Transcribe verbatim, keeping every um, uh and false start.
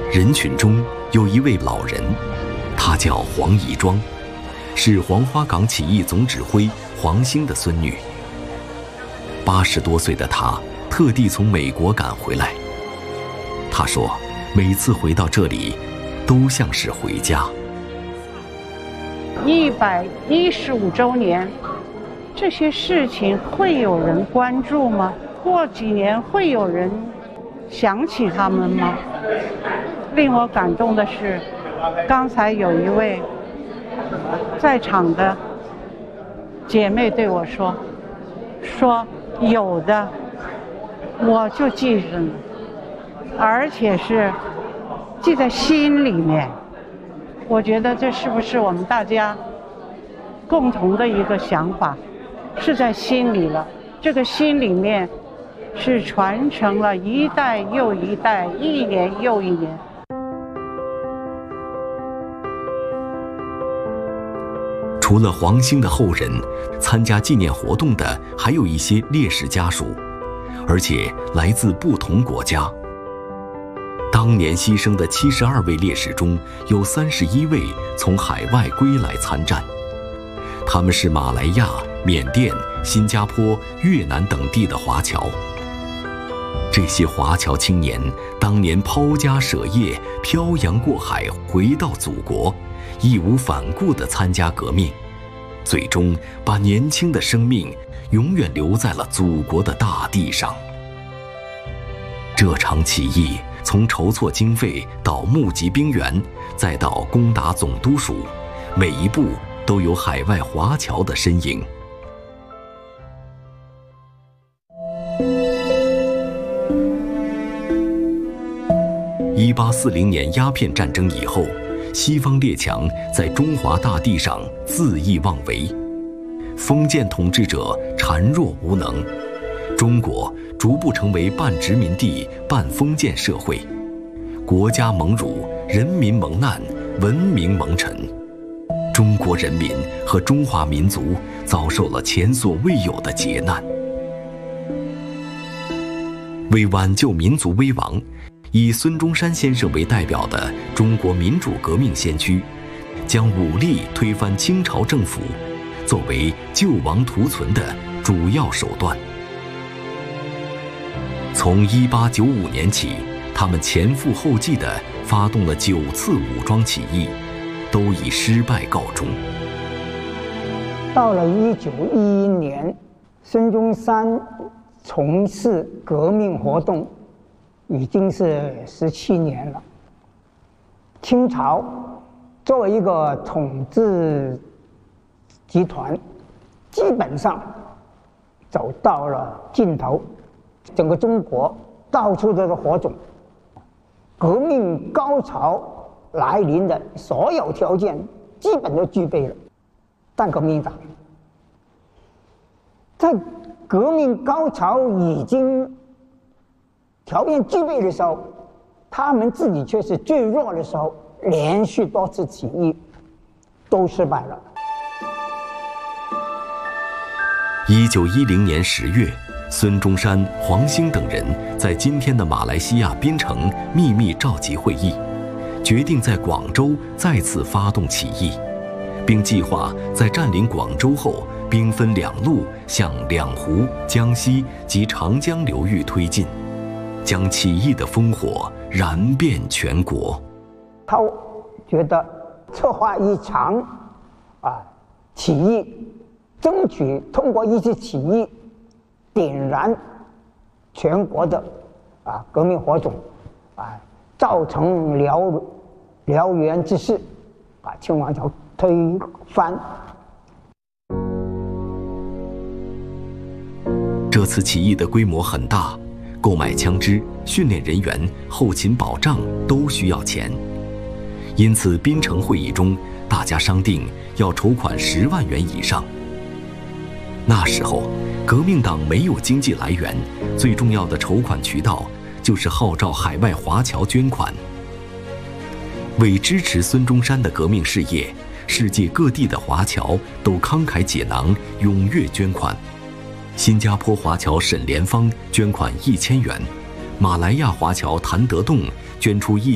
人群中有一位老人，他叫黄义庄，是黄花岗起义总指挥黄兴的孙女。八十多岁的他特地从美国赶回来。他说，每次回到这里，都像是回家。 一百一十五周年，这些事情会有人关注吗？过几年会有人想起他们吗？令我感动的是，刚才有一位在场的姐妹对我说，说有的我就记着呢，而且是记在心里面。我觉得这是不是我们大家共同的一个想法，是在心里了，这个心里面是传承了一代又一代，一年又一年。 除了黄兴的后人，参加纪念活动的还有一些烈士家属，而且来自不同国家。当年牺牲的七十二位烈士中，有三十一位从海外归来参战，他们是马来亚、缅甸、新加坡、越南等地的华侨。这些华侨青年当年抛家舍业，漂洋过海回到祖国，义无反顾地参加革命，最终把年轻的生命永远留在了祖国的大地上。这场起义从筹措经费到募集兵员，再到攻打总督署，每一步都有海外华侨的身影。一八四零年鸦片战争以后，西方列强在中华大地上恣意妄为，封建统治者孱弱无能，中国逐步成为半殖民地半封建社会，国家蒙辱，人民蒙难，文明蒙尘。中国人民和中华民族遭受了前所未有的劫难。为挽救民族危亡，以孙中山先生为代表的中国民主革命先驱，将武力推翻清朝政府，作为救亡图存的主要手段。从一八九五年起，他们前赴后继地发动了九次武装起义，都以失败告终。 到了一九一一年，孙中山从事革命活动已经是十七年了。清朝作为一个统治集团，基本上走到了尽头，整个中国到处都是火种，革命高潮来临的所有条件基本都具备了，但革命党在革命高潮已经条件具备的时候，他们自己却是最弱的时候，连续多次起义都失败了。 一九一零年十月，孙中山、黄兴等人在今天的马来西亚槟城秘密召集会议，决定在广州再次发动起义，并计划在占领广州后，兵分两路向两湖、江西及长江流域推进，将起义的烽火燃遍全国。 他觉得策划一场啊起义，争取通过一次起义点燃全国的啊革命火种，啊造成燎燎原之势，把清王朝推翻。 这次起义的规模很大，购买枪支、训练人员、后勤保障都需要钱，因此槟城会议中，大家商定要筹款十万元以上。那时候，革命党没有经济来源，最重要的筹款渠道就是号召海外华侨捐款。为支持孙中山的革命事业，世界各地的华侨都慷慨解囊，踊跃捐款。新加坡华侨沈连芳捐款一千元，马来亚华侨谭德栋捐出一